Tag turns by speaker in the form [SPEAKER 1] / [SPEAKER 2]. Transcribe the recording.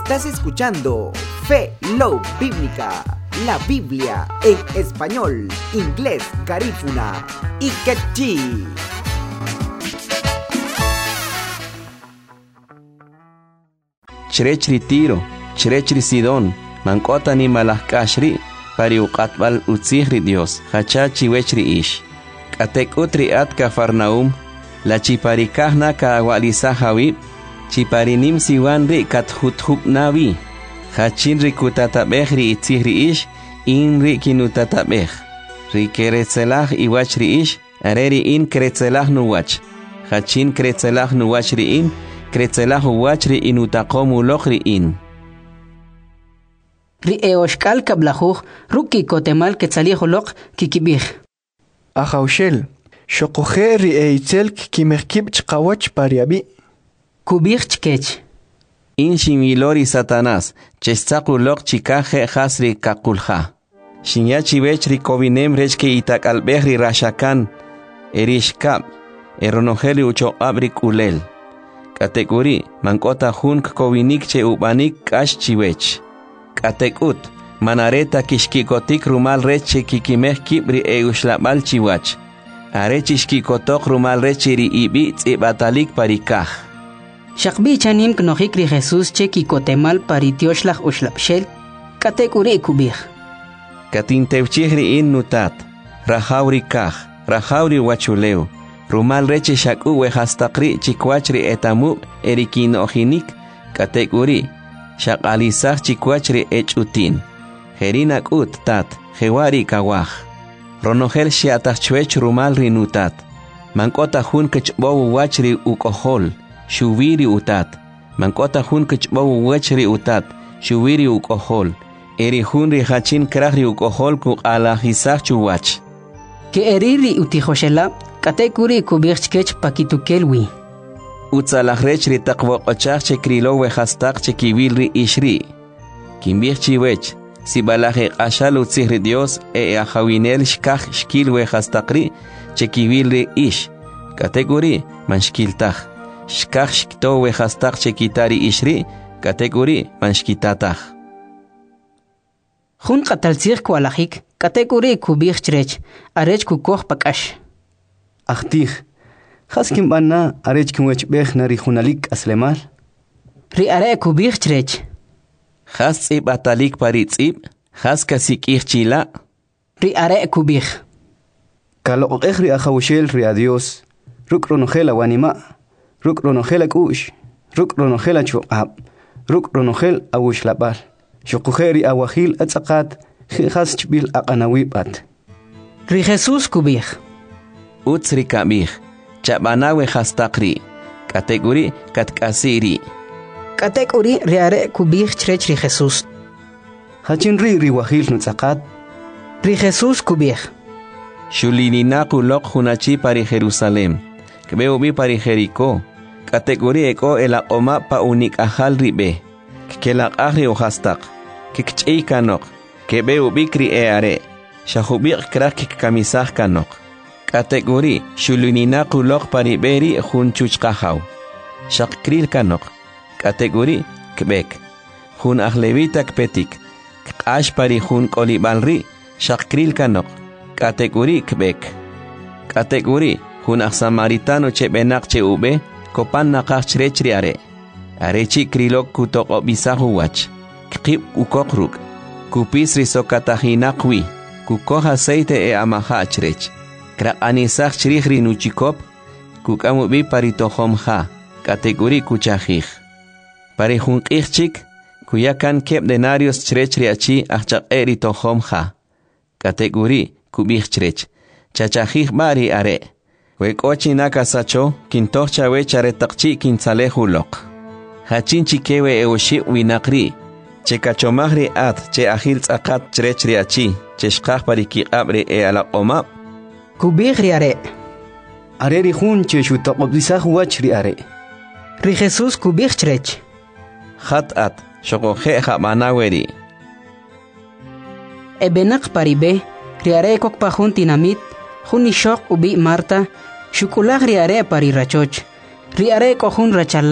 [SPEAKER 1] Estás escuchando Fe Love Bíblica, la Biblia en español, inglés, garífuna y quechí.
[SPEAKER 2] Chirechri Tiro, Chirechri Sidón, Mancota ni Malakashri, Pariuqatbal Utzihri Dios, Hachachi Wechri Ish. Katek Utri At Kafarnaum, La Chiparikahna Kaawalisa Hawib, Chiparinim Siwanri Kathuthup Navi, Hachinri Kutatabehri Itzihri Ish, Inri Kinutatabeh, Rikeretzelah Iwachri Ish, Areri in Kretzelah Nuwach, Hachin Kretzelah Nuwachri in, Kretzelah Uwachri Inutakomu Lochri in.
[SPEAKER 3] Rieoshkal kablajuj, Ruki Kotemal Ketzaliholok Kikibih.
[SPEAKER 4] Ajaushel, Shokoje Rieizel Kimerkib Chkawach Pariabi.
[SPEAKER 3] Kubih Chkech.
[SPEAKER 2] In Shimilori Satanás, Chestakulok Chikaje Hasri Kakulha. Shinyachi Bechri Kovinem Rechke Itak Albehri Rashakan, Erishkab, Eronogeli Ucho Abrik Ulel. Kategori, Mankota Hunk Kovinik Che Ubanik Kash Chiwech. Katekut, Manareta Kishkikotik Rumal Reche Kikimeh Kibri Eushlabal Chiwach. Arechishkikotok Rumal Rechiri Ibitz Ibatalik Parikah.
[SPEAKER 3] Shakbi chanim knohikri Jesús Cheki Kotemal Paritioshlah Ushlapshel, Katekuri Kubih.
[SPEAKER 2] Katintevchihri in Nutat, Rahauri Kah, Rahauri Wachuleu, Rumal Reche Shaku Wehastakri Chikwachri Etamu, Erikin Ohinik, Katekuri. Shakalisach chikwachri echutin. Herinak ut tat, hewari kawaj. Ronogel shiatachwech rumal rinutat. Mankota hun kechbow wachri ukohol. Shuviri utat. Mankota hun kechbow wachri utat. Shuviri ukohol. Eri hun rihachin krahri ukohol kuk alahisach chuwach.
[SPEAKER 3] Ke eriri utihoshela, katekuri kubirchkech pakitukelwi.
[SPEAKER 2] Utzalachrechri taqwoqochach chekrilo wehastak chekivilri ishri. Kimbirchi wech, si balaje ashal utzihri Dios ajawinel shkaj shkil wehastakri chekivilri ish. Kategori manshkiltaj. Shkaj shkto wehastak chekitari ishri, kategori manshkitataj.
[SPEAKER 3] Jun qataltzir kualajik, kategori kubirchrech, arech kukoh pakash.
[SPEAKER 4] Achtij. Haskim Bana Arech Kimwech Bech Nari Hunalik Aslemal.
[SPEAKER 3] Riare Kubirchrech.
[SPEAKER 2] Hasib Atalik Paritzib, Haskasik Irchila.
[SPEAKER 3] Riare Kubir.
[SPEAKER 4] Kalo Echri Ajaushel Ria Dios. Rukronogela Wanima. Rukronogela Kush. Rukronogela Chuab. Rukronogel Awushlabal. Shokujeri Awahil Atzakat. Haschbil Akanawibat.
[SPEAKER 3] Ri Jesús Kubir.
[SPEAKER 2] Utsri Kabir. Chabanawe hastakri. Kategori katkasiri.
[SPEAKER 3] Kategori riare kubir chrech ri Jesús.
[SPEAKER 4] Hachin ri wahil nutzakat.
[SPEAKER 3] Ri Jesús kubir.
[SPEAKER 2] Shulinina kulok hunachi pari Jerusalem. Kbeubi pari Jericó. Kategori eko el oma pa unik ahal ribe. Kelak ahri o hastak. Kikchei kanok. Kbeubi kri eare. Shahubik krak kamisah kanok. Kategori shulunina kulok pariberi hun chuchkahaw. Shakril kanok. Kategori kbek. Hun ahlevita kpetik. Kash pari hun kolibalri. Shakril kanok. Kategori kbek. Kategori hun samaritano chebenak che ube. Kopan nakach chrechriare. Arechi krilok kutok obisahu wach. Kip ukokruk. Kupis risokatahinakwi. Kukoh aceite amaha chrech. Krak anisach chirihri nuchikop, kukamu bi paritohom ha, kategori kuchajij. Parihun ichik, kuyakan kep denarios chrechriachi achak eritohom ha, kategori kubich chrech. Chachajij bari are. Wekochi nakasacho, kintocha wechare takchi kinsalehulok. Hachin chikewe eoshi winakri. Chekachomahri at, che ahil tzakat chrechriachi, cheshkaj pariki abre ala omap.
[SPEAKER 3] Kubir riare.
[SPEAKER 4] Areri Hun Cheshuta Obdisah Wachri Are.
[SPEAKER 3] Ri Jesús kubir chrech.
[SPEAKER 2] Hatat, Shokoje Habanaweri.
[SPEAKER 3] Ebenak paribe, riare kok pahun tinamit, Hunishok ubi Marta, Shukulah riare parirachoch. Riare kohun rachal